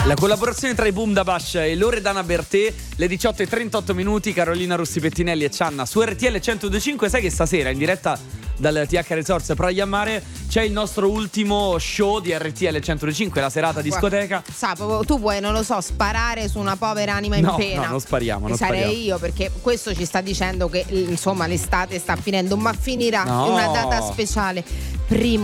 La collaborazione tra i Boom da Bash e Loredana Bertè, le 18:38, Carolina Rossi Pettinelli e Cianna su RTL 102.5. Sai che stasera in diretta dal TH Resorts Praia a Mare c'è il nostro ultimo show di RTL 102.5, la serata discoteca. Sapo, tu puoi, non lo so, sparare su una povera anima in pena. No, non spariamo, non sarei spariamo. io, perché questo ci sta dicendo che insomma l'estate sta finendo, ma finirà in una data speciale. Primo